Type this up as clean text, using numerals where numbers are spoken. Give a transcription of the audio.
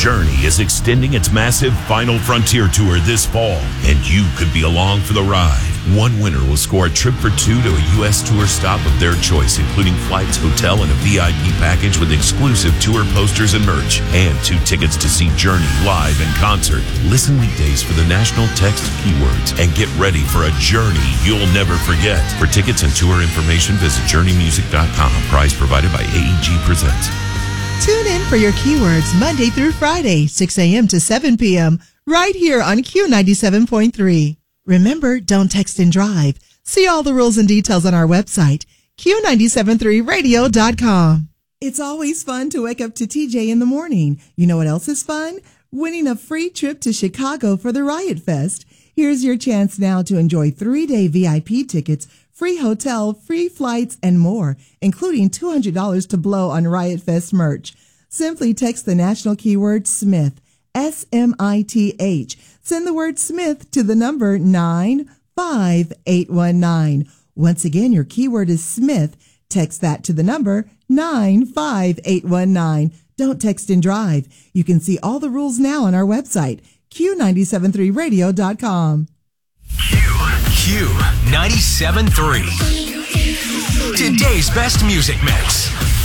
Journey is extending its massive Final Frontier tour this fall, and you could be along for the ride. One winner will score a trip for two to a U.S. tour stop of their choice, including flights, hotel, and a VIP package with exclusive tour posters and merch, and 2 tickets to see Journey live in concert. Listen weekdays for the national text keywords and get ready for a journey you'll never forget. For tickets and tour information, visit journeymusic.com. Prize provided by AEG Presents. Tune in for your keywords Monday through Friday, 6 a.m. to 7 p.m. right here on Q97.3. Remember, don't text and drive. See all the rules and details on our website, Q973radio.com. It's always fun to wake up to TJ in the morning. You know what else is fun? Winning a free trip to Chicago for the Riot Fest. Here's your chance now to enjoy 3-day VIP tickets, free hotel, free flights, and more, including $200 to blow on Riot Fest merch. Simply text the national keyword SMITH, S-M-I-T-H. Send the word SMITH to the number 95819. Once again, your keyword is SMITH. Text that to the number 95819. Don't text and drive. You can see all the rules now on our website, Q973radio.com. Q97.3. Today's best music mix.